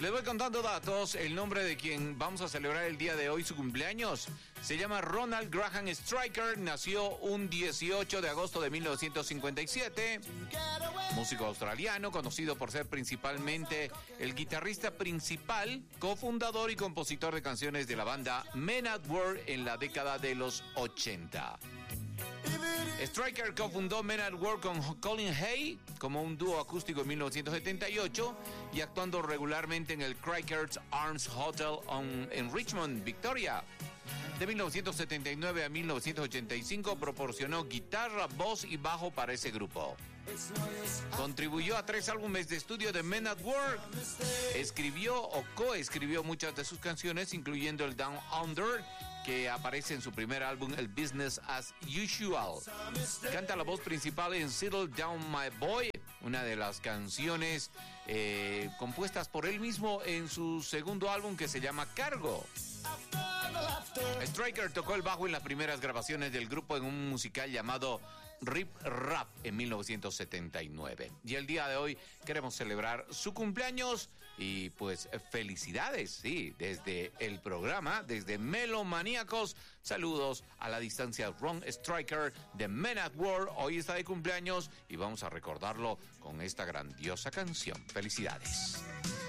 Les voy contando datos. El nombre de quien vamos a celebrar el día de hoy su cumpleaños se llama Ronald Graham Stryker. Nació un 18 de agosto de 1957. Músico australiano, conocido por ser principalmente el guitarrista principal, cofundador y compositor de canciones de la banda Men at Work en la década de los 80. Stryker cofundó Men at Work con Colin Hay como un dúo acústico en 1978 y actuando regularmente en el Crikers Arms Hotel en Richmond, Victoria. De 1979 a 1985 proporcionó guitarra, voz y bajo para ese grupo. Contribuyó a 3 álbumes de estudio de Men at Work. Escribió o coescribió muchas de sus canciones, incluyendo el Down Under, que aparece en su primer álbum, el Business as Usual. Canta la voz principal en Settle Down My Boy, una de las canciones compuestas por él mismo en su segundo álbum que se llama Cargo. Stryker tocó el bajo en las primeras grabaciones del grupo en un musical llamado Rip Rap en 1979. Y el día de hoy queremos celebrar su cumpleaños y pues felicidades, sí, desde el programa, desde Melomaníacos. Saludos a la distancia, Ron Stryker de Men at Work. Hoy está de cumpleaños y vamos a recordarlo con esta grandiosa canción. Felicidades.